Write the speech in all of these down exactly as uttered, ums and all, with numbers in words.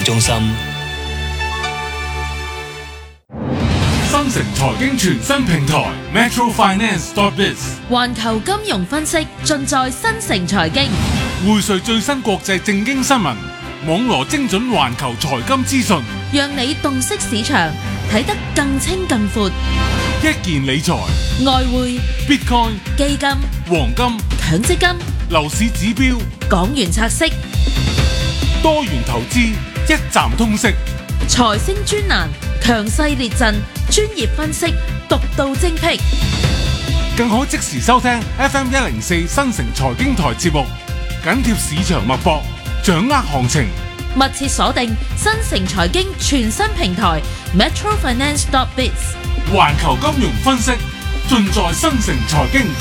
中心。 新城財經全新平台 Metro Finance dot biz， 環球金融分析盡在新城財經， 匯萃最新國際政經新聞，網羅精準環球財金資訊， 讓你洞悉市場，睇得更清更闊。 一鍵理財、 外匯、 Bitcoin、 基金、 黃金、 強積金、 樓市指標、 港元拆息、 多元投資，一站通識。 財星專欄，強勢列陣，專業分析，獨到精闢。 更可即時收聽 F M 一零四新城財經台節目，緊貼市場脈搏，掌握行情。 密切鎖定新城財經全新平台 Metro Finance dot biz， 環球金融分析盡在新城財經。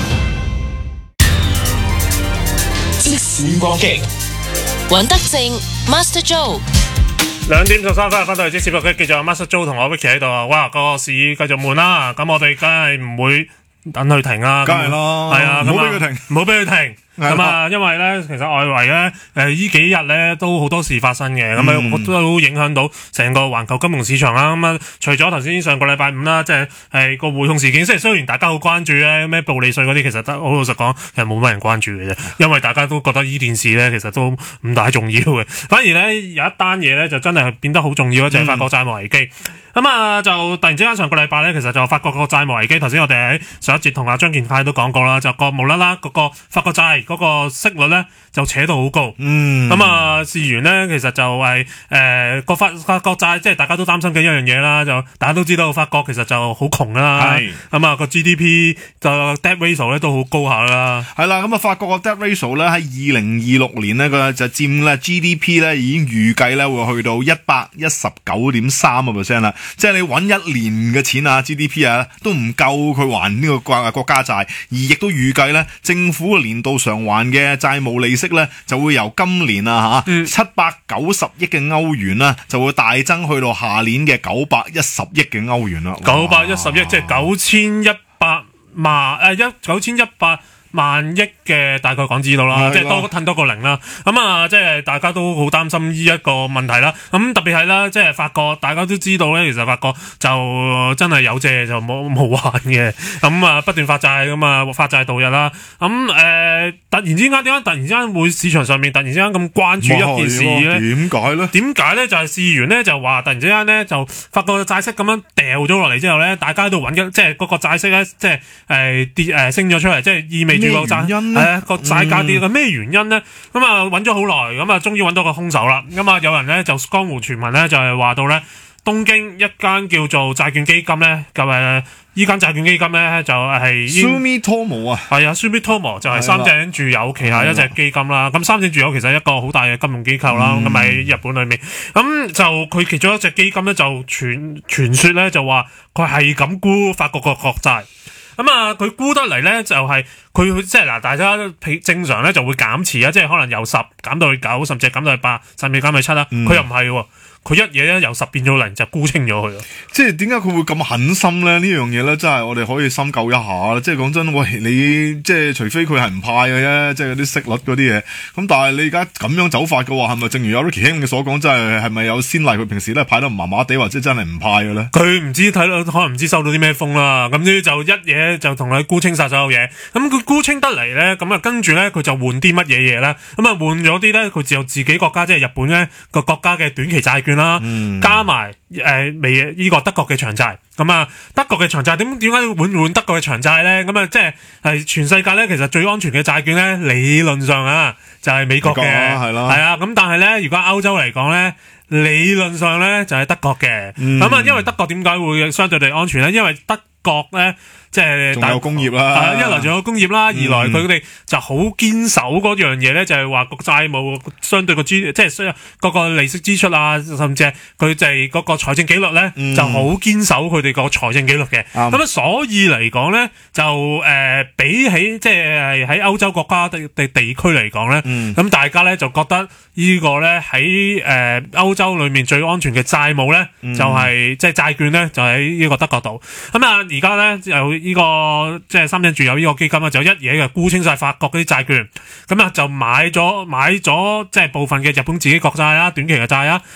即時搏擊， 尹德正 Master Joe。 兩點十三分翻到嚟即時搏擊，繼續有 Master Joe 同我 Vicky 喺度啊！哇，個市繼續悶啦，咁我哋梗係唔會等佢停啦， 梗係咯， 係啊， 唔好俾佢停， 唔好俾佢停。咁啊，因為咧，其實外圍咧，誒呢幾日咧都好多事發生嘅，咁啊、嗯、都影響到成個環球金融市場啦。咁啊，除咗頭先上個禮拜五啦，即係係個匯控事件，即係雖然大家好關注咧，咩暴利稅嗰啲，其實得好老實講，其實冇乜人關注嘅啫，因為大家都覺得呢件事咧，其實都唔大重要嘅。反而咧有一單嘢咧，就真係變得好重要，就係、是、法國債務危機。咁、嗯、啊，就突然之間上個禮拜咧，其實就法國個債務危機，頭先我哋喺上一節同阿張健泰都講過啦，就個無啦啦嗰個法國債嗰個息率咧就扯到好高，嗯，咁啊，事緣咧其實就係誒個法法國債，即係大家都擔心緊一樣嘢啦，就大家都知道法國其實就好窮啦，係，咁啊個 G D P 就 debt ratio 咧都好高下啦， 係啦，咁啊法國個 debt ratio 咧喺二零二六年咧個就佔咧 G D P 咧已經預計咧會去到一百一十九點三個 percent 啦，即係你搵一年嘅錢啊 G D P 啊都唔夠佢還呢個國國家債，而亦都預計咧政府嘅年度償還嘅債務利息咧就會由今年啊吓七百九十億嘅歐元啦，就會大增去到下年嘅九百一十億嘅歐元啦。 九百一十億即係九千一百萬誒一九千一百萬億嘅大概港紙到啦，即係多褪多個零啦。咁啊，即係大家都好擔心呢一個問題啦。咁特別係啦，即係法國，大家都知道咧，其實法國就真係有借就冇冇還嘅。咁啊，不斷發債咁啊，發債度日啦。咁誒、呃，突然之間點解突然之間會市場上面突然之間咁關注一件事咧？ 點解咧？ 點解咧？就係事緣咧，就話突然之間咧，就法國嘅債息咁樣掉咗落嚟之後咧，大家都揾緊，即係嗰個債息咧，即係誒跌誒升咗出嚟，即係意味住個債係啊個債價跌嘅咩原因咧？咁啊揾咗好耐，咁啊終於揾到個兇手啦。咁啊有人咧就江湖傳聞咧就係話到咧，東京一間叫做債券基金咧，咁誒依間債券基金咧就係 Sumitomo 啊， 係啊 Sumitomo 就係三井住友旗下一隻基金啦。咁三井住友其實係一個好大嘅金融機構啦，咁喺日本裏面，咁就佢其中一隻基金咧就傳傳說咧就話佢係咁沽法國個國債。咁啊，佢沽得嚟咧就係佢即係嗱，大家正常咧就會減持啊，即係可能由十減到去九，甚至減到去八，甚至減到去七啦。佢又唔係喎。佢一嘢咧由十變咗零就沽清咗佢咯， 即係點解佢會咁狠心咧？呢樣嘢咧真係我哋可以深究一下啦。即係講真，喂你即係除非佢係唔派嘅啫，即係嗰啲息率嗰啲嘢。咁但係你而家咁樣走法嘅話，係咪正如有 Ricky 兄嘅所講，真係係咪有先例？佢平時都係派得麻麻地，或者真係唔派嘅咧？ 佢唔知睇到，可能唔知收到啲咩風啦。咁呢就一嘢就同佢沽清晒所有嘢。咁佢沽清得嚟咧，咁啊跟住咧佢就換啲乜嘢嘢咧？咁啊換咗啲咧，佢就自己國家即係日本咧個國家嘅短期債券啦。嗯、加埋誒未呢個德國嘅長債，咁啊德國嘅長債點點解要換換德國嘅長債咧？咁啊即係係全世界咧，其實最安全嘅債券咧，理論上啊就係、是、美國嘅，係啦，係啊。咁但係咧，如果歐洲嚟講咧，理論上咧就係、是、德國嘅。咁、嗯、啊，因為德國點解會相對地安全咧？因為德國咧。即係仲有工業啦， 啊、一來仲有工業啦，嗯、二來佢哋就好堅守嗰樣嘢咧，就係話個債務相對個 G， 即係嗰個利息支出啊，甚至係佢就係嗰個財政紀律咧，嗯、就好堅守佢哋個財政紀律嘅。咁、嗯、啊，所以嚟講咧，就誒、呃、比起即係喺歐洲國家地地地區嚟講咧，咁、嗯、大家咧就覺得個呢個咧喺誒歐洲裏面最安全嘅債務咧，嗯、就係即係債券咧，就喺呢個德國度。咁啊，而家咧就。呢、這個即係三井住友呢個基金啊，就一嘢嘅沽清晒法國嗰啲債券，咁啊就買咗買咗即係部分嘅日本自己國債啦、短期嘅債啦，